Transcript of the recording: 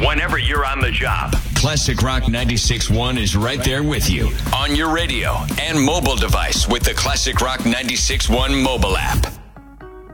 whenever you're on the job. Classic Rock 96.1 is right there with you on your radio and mobile device with the Classic Rock 96.1 mobile app.